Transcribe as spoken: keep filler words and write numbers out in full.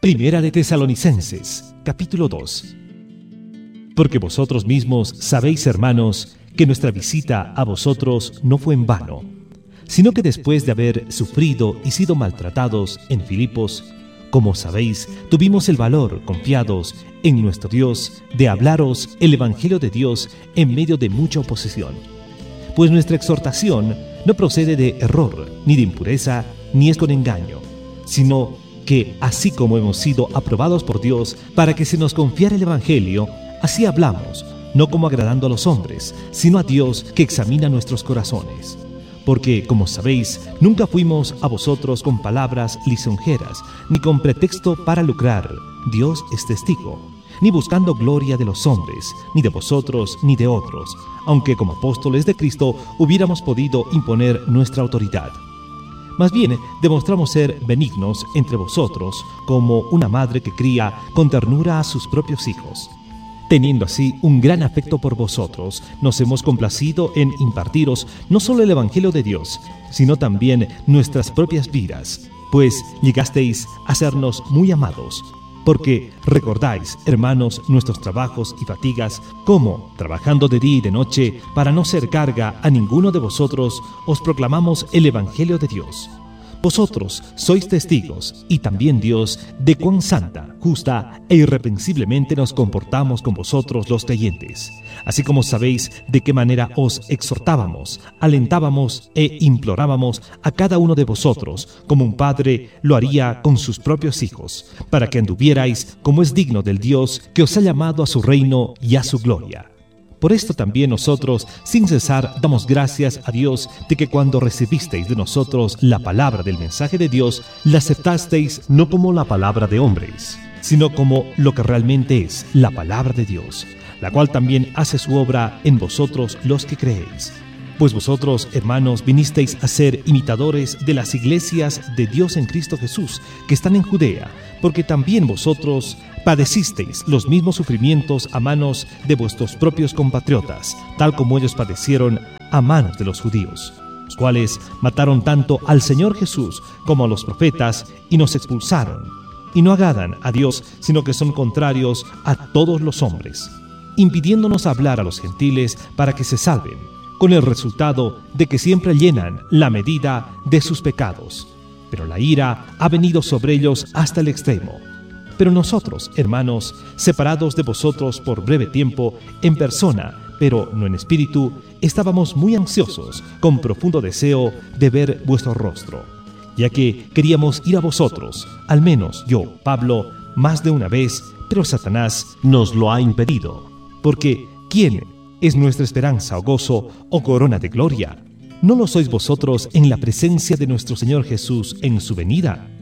Primera de Tesalonicenses, capítulo dos. Porque vosotros mismos sabéis, hermanos, que nuestra visita a vosotros no fue en vano, sino que después de haber sufrido y sido maltratados en Filipos, como sabéis, tuvimos el valor, confiados en nuestro Dios, de hablaros el Evangelio de Dios en medio de mucha oposición. Pues nuestra exhortación no procede de error, ni de impureza, ni es con engaño, sino que, así como hemos sido aprobados por Dios para que se nos confiara el Evangelio, así hablamos, no como agradando a los hombres, sino a Dios que examina nuestros corazones. Porque, como sabéis, nunca fuimos a vosotros con palabras lisonjeras, ni con pretexto para lucrar, Dios es testigo, ni buscando gloria de los hombres, ni de vosotros, ni de otros, aunque como apóstoles de Cristo hubiéramos podido imponer nuestra autoridad. Más bien, demostramos ser benignos entre vosotros, como una madre que cría con ternura a sus propios hijos. Teniendo así un gran afecto por vosotros, nos hemos complacido en impartiros no solo el Evangelio de Dios, sino también nuestras propias vidas, pues llegasteis a sernos muy amados, porque recordáis, hermanos, nuestros trabajos y fatigas, cómo, trabajando de día y de noche, para no ser carga a ninguno de vosotros, os proclamamos el Evangelio de Dios. Vosotros sois testigos, y también Dios, de cuán santa, justa e irreprensiblemente nos comportamos con vosotros los creyentes, así como sabéis de qué manera os exhortábamos, alentábamos e implorábamos a cada uno de vosotros, como un padre lo haría con sus propios hijos, para que anduvierais como es digno del Dios que os ha llamado a su reino y a su gloria. Por esto también nosotros, sin cesar, damos gracias a Dios de que cuando recibisteis de nosotros la palabra del mensaje de Dios, la aceptasteis no como la palabra de hombres, sino como lo que realmente es, la palabra de Dios, la cual también hace su obra en vosotros los que creéis. Pues vosotros, hermanos, vinisteis a ser imitadores de las iglesias de Dios en Cristo Jesús, que están en Judea, porque también vosotros padecisteis los mismos sufrimientos a manos de vuestros propios compatriotas, tal como ellos padecieron a manos de los judíos, los cuales mataron tanto al Señor Jesús como a los profetas y nos expulsaron, y no agradan a Dios, sino que son contrarios a todos los hombres, impidiéndonos hablar a los gentiles para que se salven, con el resultado de que siempre llenan la medida de sus pecados. Pero la ira ha venido sobre ellos hasta el extremo. Pero nosotros, hermanos, separados de vosotros por breve tiempo, en persona, pero no en espíritu, estábamos muy ansiosos, con profundo deseo de ver vuestro rostro, ya que queríamos ir a vosotros, al menos yo, Pablo, más de una vez, pero Satanás nos lo ha impedido. Porque, ¿quién es nuestra esperanza o gozo o corona de gloria? ¿No lo sois vosotros en la presencia de nuestro Señor Jesús en su venida?